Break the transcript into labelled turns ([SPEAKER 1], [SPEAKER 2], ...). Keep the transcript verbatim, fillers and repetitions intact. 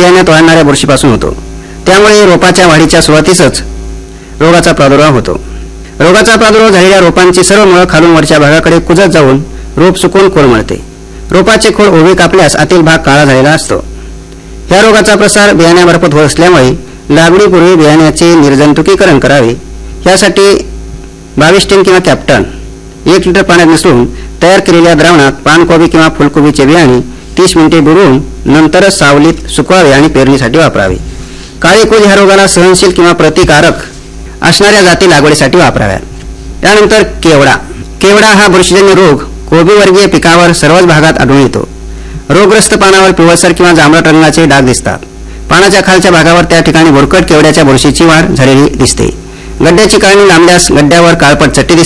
[SPEAKER 1] बियाण्यात वाढणाऱ्या बुरशीपासून होतो. त्यामुळे रोपाच्या वाढीच्या सुरुवातीसच रोगाचा प्रादुर्भाव होतो. रोगाचा प्रादुर्भाव झालेल्या रोपांची सर्व मुळं खालून वरच्या भागाकडे कुजत जाऊन रोप सुकून कोलमडते. रोपाचे खोड ओवे कापल्यास आतील भाग काळा झालेला असतो. ह्या रोगाचा प्रसार बियाण्यामार्फत होत असल्यामुळे लागवडीपूर्वी बियाण्याचे निर्जंतुकीकरण करावे. यासाठी बावीस टेन किंवा कॅप्टन एक लिटर पाण्यात मिसळून तयार केलेल्या द्रावणात पानकोबी किंवा फुलकोबीचे बियाणे तीस मिनिटे बुडवून नंतरच सावलीत सुकवावे आणि पेरणीसाठी वापरावे. काळी कुज ह्या रोगाला सहनशील किंवा प्रतिकारक असणाऱ्या जाती लागवडीसाठी वापराव्या. त्यानंतर केवडा. केवडा हा बुरशीजन्य रोग कोबीवर्गीय पिकावर सर्वच भागात आढळून येतो. रोगग्रस्त पानावर पिवळसर किंवा जांभळट रंगाचे डाग दिसतात. पानाच्या खालच्या भागावर त्या ठिकाणी बुरकट केवड्याच्या बुरशीची वाढ झालेली दिसते. गड्ड्याची काळणी लांबल्यास गड्ड्यावर काळपट चट्टी दिसते.